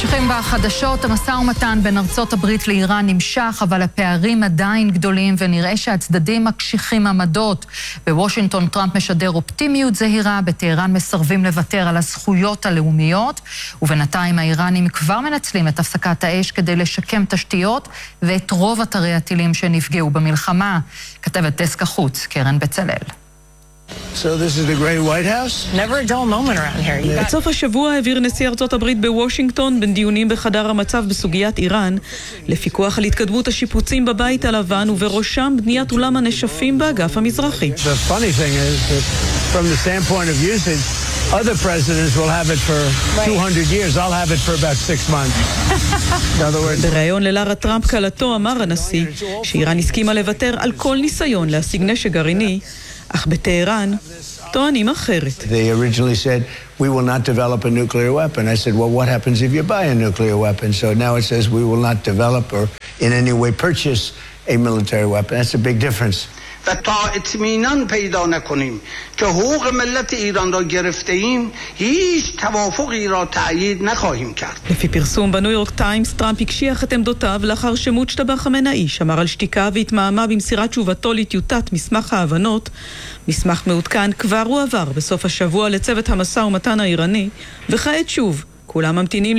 ממשיכים בחדשות. המשא ומתן בין ארצות הברית לאיראן נמשך, אבל הפערים עדיין גדולים ונראה שהצדדים מקשיחים עמדות. בוושינגטון טראמפ משדר אופטימיות זהירה, בטהרן מסרבים לוותר על הזכויות הלאומיות, ובינתיים האיראנים כבר מנצלים את הפסקת האש כדי לשקם תשתיות ואת רוב אתרי הטילים שנפגעו במלחמה. כתבת דסק החוץ קרן בצלאל. So this is the great White House? Never a dull moment around here. את סוף השבוע העביר נשיא ארצות הברית בוושינגטון בין דיונים בחדר המצב בסוגיית איראן לפיקוח על התקדמות השיפוצים בבית הלבן ובראשם בניית אולם הנשפים באגף המזרחי. The funny thing is that from the standpoint of usage, other presidents will have it for 200 years. I'll have it for about 6 months. In other words, בראיון ללרה טראמפ קלטו אמר הנשיא שאיראן הסכימה לוותר על כל ניסיון להשיג נשק גרעיני, אך בטהרן טוענים אחרת. they originally said, we will not develop a nuclear weapon. I said, well, what happens if you buy a nuclear weapon? So now it says we will not develop or in any way purchase a military weapon. That's a big difference. و تا اطمینان پیدا نکنیم که حقوق ملت ایران را گرفته ایم هیچ توافقی را تأیید نخواهیم کرد. לפי פרסום בניו יורק טיימס, טראמפ הקשיח את עמדותיו לאחר שמוצ'טבה חמינאי שמר על שתיקה והתמהמה במסירת תשובתו לטיוטת מסמך ההבנות. מסמך מעודכן כבר הועבר בסוף השבוע לצוות המשא ומתן האיראני, וכעת שוב כולם ממתינים